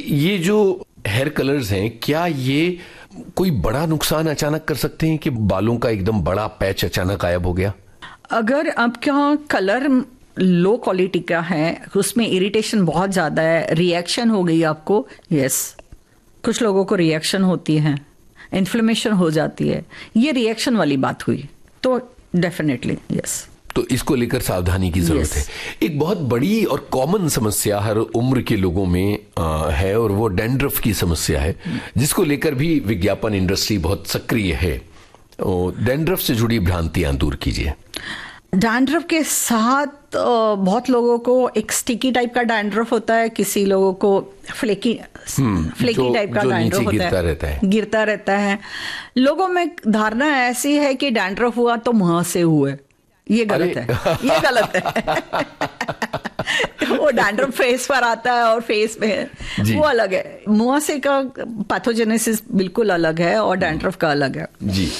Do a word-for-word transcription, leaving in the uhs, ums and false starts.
ये जो hair colours हैं, क्या ये कोई बड़ा नुकसान अचानक कर सकते हैं कि बालों का एकदम बड़ा पैच अचानक गायब हो गया? अगर आपका कलर लो क्वालिटी का है, उसमें इरिटेशन बहुत ज्यादा है, रिएक्शन हो गई आपको, यस, कुछ लोगों को रिएक्शन होती है, इन्फ्लेमेशन हो जाती है, ये रिएक्शन वाली बात हुई तो डेफिनेटली यस। तो इसको लेकर सावधानी की जरूरत yes. है। एक बहुत बड़ी और कॉमन समस्या हर उम्र के लोगों में आ, है, और वो डैंड्रफ की समस्या है, जिसको लेकर भी विज्ञापन इंडस्ट्री बहुत सक्रिय है। डैंड्रफ से जुड़ी भ्रांतियां दूर कीजिए। डैंड्रफ के साथ बहुत लोगों को एक स्टिकी टाइप का डैंड्रफ होता है, किसी लोगों को फ्लेकी फ्लेकी टाइप का डैंड्रफ होता है, रहता है, गिरता रहता है। लोगों में धारणा ऐसी है कि डैंड्रफ हुआ तो मुंह से हुए, ये गलत है, ये गलत है। वो डैंड्रफ फेस पर आता है और फेस में वो अलग है, मुंह से का पैथोजेनेसिस बिल्कुल अलग है और डैंड्रफ का अलग है जी।